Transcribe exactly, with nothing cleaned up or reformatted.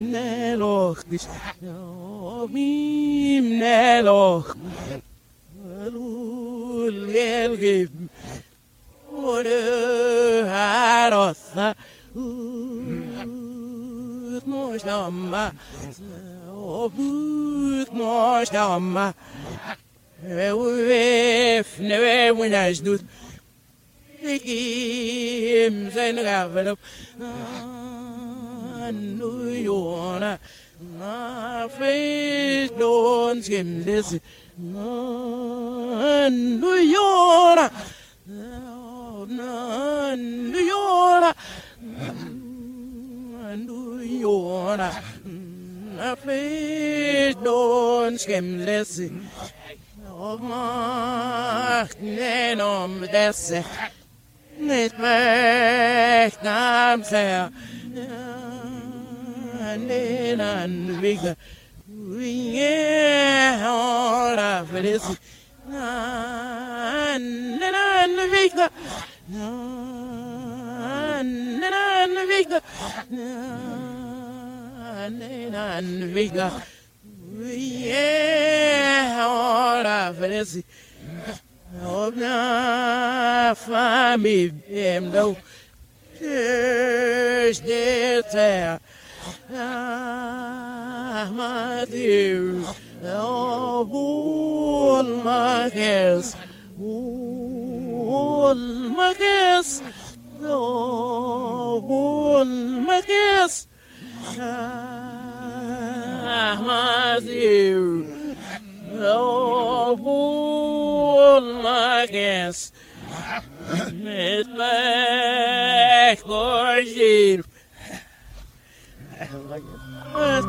Neloch dis mim neloch lul gelgib ore harotha ut moshamma ut moshamma ewef newe winasdut ikim zain gavelop nu yona na face don't skim this nu yona nu yona nu yona na face don't skim this oh my nenom this nit meg nam ser and big we all of this and and big and and big and and big we all of this oh na family em đâu there ah my dear oh all my cares all my cares oh all my cares ah my dear oh all my cares it's back for you. It's